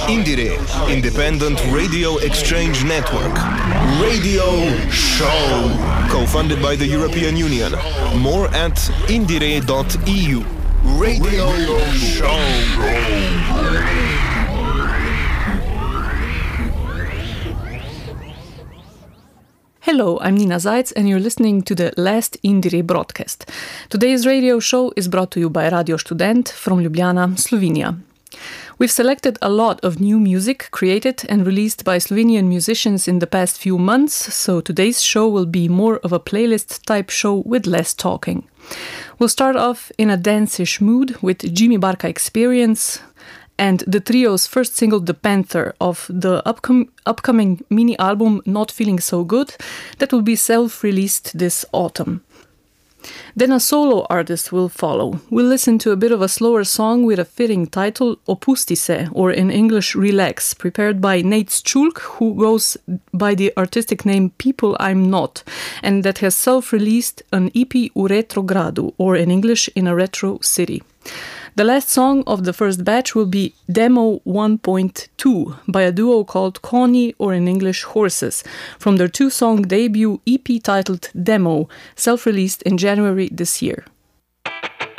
Indiere, Independent Radio Exchange Network. Radio Show. Co-funded by the European Union. More at indiere.eu. Radio Show. Hello, I'm Nina Zajc and you're listening to the last Indiere broadcast. Today's radio show is brought to you by Radio Student from Ljubljana, Slovenia. We've selected a lot of new music created and released by Slovenian musicians in the past few months, so today's show will be more of a playlist type show with less talking. We'll start off in a dance-ish mood with Jimmy Barka Experience and the trio's first single, The Panther, of the upcoming mini album Not Feeling So Good, that will be self-released this autumn. Then a solo artist will follow. We'll listen to a bit of a slower song with a fitting title, Opusti se, or in English, Relax, prepared by Nate Schulk, who goes by the artistic name People I'm Not, and that has self-released an EP U Retrogradu, or in English, In a Retro City. The last song of the first batch will be Demo 1.2 by a duo called Koni, or in English Horses, from their two-song debut EP titled Demo, self-released in January this year.